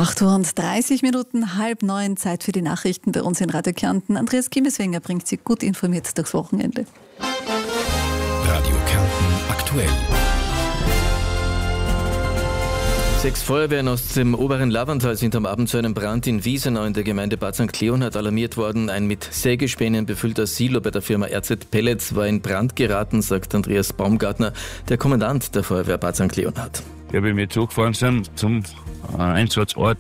8:30 Uhr, 8:30, Zeit für die Nachrichten bei uns in Radio Kärnten. Andreas Kimmeswenger bringt Sie gut informiert durchs Wochenende. Radio Kärnten aktuell. 6 Feuerwehren aus dem oberen Lavantal sind am Abend zu einem Brand in Wiesenau in der Gemeinde Bad St. Leonhard alarmiert worden. Ein mit Sägespänen befüllter Silo bei der Firma RZ Pellets war in Brand geraten, sagt Andreas Baumgartner, der Kommandant der Feuerwehr Bad St. Leonhard. Ja, wie wir zugefahren sind zum Einsatzort,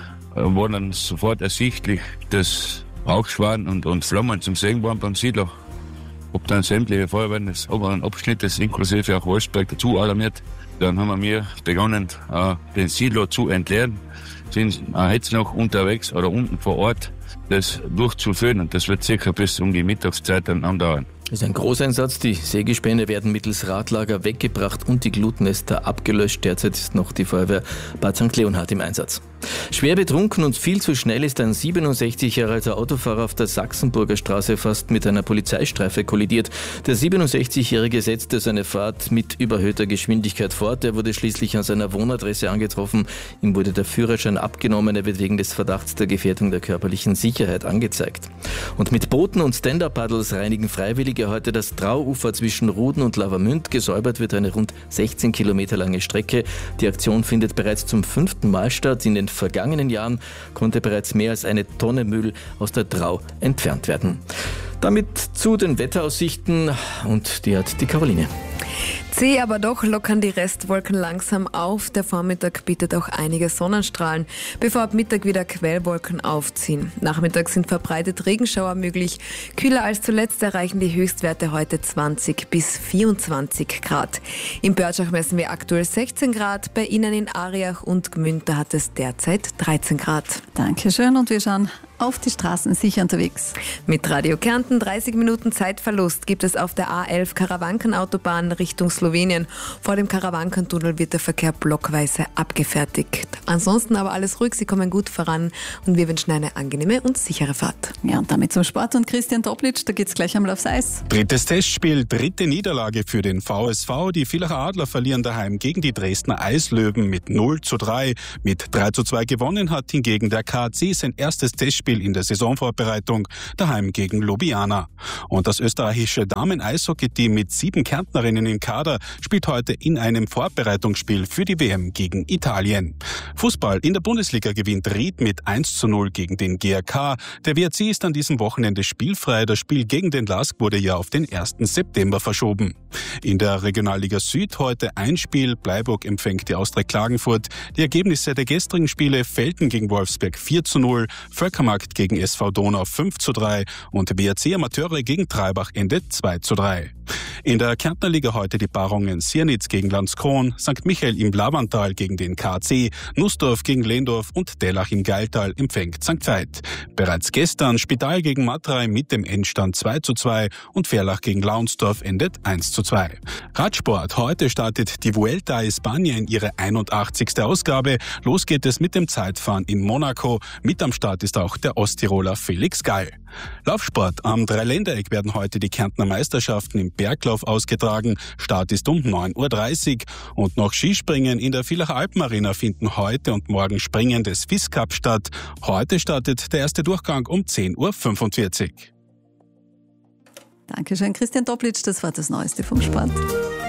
war dann sofort ersichtlich, dass Rauchschwaden und Flammen zum Sehen waren beim Silo. Ob dann sämtliche Feuerwehren des oberen Abschnittes, inklusive auch Wolfsberg, dazu alarmiert. Dann haben wir begonnen, den Silo zu entleeren, sind jetzt noch unterwegs oder unten vor Ort, das durchzuführen, und das wird sicher bis um die Mittagszeit dann andauern. Das ist ein Großeinsatz. Die Sägespäne werden mittels Radlager weggebracht und die Glutnester abgelöscht. Derzeit ist noch die Feuerwehr Bad St. Leonhard im Einsatz. Schwer betrunken und viel zu schnell ist ein 67 Jahre alter Autofahrer auf der Sachsenburger Straße fast mit einer Polizeistreife kollidiert. Der 67-Jährige setzte seine Fahrt mit überhöhter Geschwindigkeit fort. Er wurde schließlich an seiner Wohnadresse angetroffen. Ihm wurde der Führerschein abgenommen. Er wird wegen des Verdachts der Gefährdung der körperlichen Sicherheit angezeigt. Und mit Booten und Stand-Up-Paddles reinigen Freiwillige heute das Trauufer zwischen Ruden und Lavamünd. Gesäubert wird eine rund 16 Kilometer lange Strecke. Die Aktion findet bereits zum 5. Mal statt. In den vergangenen Jahren konnte bereits mehr als eine Tonne Müll aus der Trau entfernt werden. Damit zu den Wetteraussichten, und die hat die Caroline. Zäh, aber doch lockern die Restwolken langsam auf. Der Vormittag bietet auch einige Sonnenstrahlen, bevor ab Mittag wieder Quellwolken aufziehen. Nachmittags sind verbreitet Regenschauer möglich. Kühler als zuletzt erreichen die Höchstwerte heute 20 bis 24 Grad. In Börtschach messen wir aktuell 16 Grad. Bei Ihnen in Ariach und Gmünd, da hat es derzeit 13 Grad. Dankeschön, und wir schauen auf die Straßen sicher unterwegs. Mit Radio Kärnten 30 Minuten Zeitverlust gibt es auf der A11 Karawankenautobahn Richtung Slowenien. Vor dem Karawankentunnel wird der Verkehr blockweise abgefertigt. Ansonsten aber alles ruhig, Sie kommen gut voran und wir wünschen eine angenehme und sichere Fahrt. Ja, und damit zum Sport und Christian Toplitsch, da geht's gleich einmal aufs Eis. Drittes Testspiel, dritte Niederlage für den VSV. Die Villacher Adler verlieren daheim gegen die Dresdner Eislöwen mit 0:3. Mit 3:2 gewonnen hat hingegen der KAC sein erstes Testspiel in der Saisonvorbereitung, daheim gegen Ljubljana. Und das österreichische Damen-Eishockey-Team mit 7 Kärntnerinnen im Kader spielt heute in einem Vorbereitungsspiel für die WM gegen Italien. Fußball in der Bundesliga gewinnt Ried mit 1:0 gegen den GRK. Der WRC ist an diesem Wochenende spielfrei. Das Spiel gegen den LASK wurde ja auf den 1. September verschoben. In der Regionalliga Süd heute ein Spiel. Bleiburg empfängt die Austria Klagenfurt. Die Ergebnisse der gestrigen Spiele: Velten gegen Wolfsberg 4:0, Völkermarkt gegen SV Donau 5:3 und BRC Amateure gegen Treibach endet 2:3. In der Kärntner Liga heute die Paarungen Siernitz gegen Landskron, St. Michael im Lavantal gegen den KAC, Nussdorf gegen Lehndorf und Dellach im Gailtal empfängt St. Veit. Bereits gestern Spital gegen Matrei mit dem Endstand 2:2 und Verlach gegen Launsdorf endet 1:2. Radsport: Heute startet die Vuelta a España in ihre 81. Ausgabe. Los geht es mit dem Zeitfahren in Monaco. Mit am Start ist auch der Osttiroler Felix Gall. Laufsport: Am Dreiländereck werden heute die Kärntner Meisterschaften im Berglauf ausgetragen. Start ist um 9:30 Uhr. Und noch Skispringen: In der Villacher Alpenarena finden heute und morgen Springen des FIS Cup statt. Heute startet der erste Durchgang um 10:45 Uhr. Dankeschön, Christian Toplitsch, das war das Neueste vom Sport.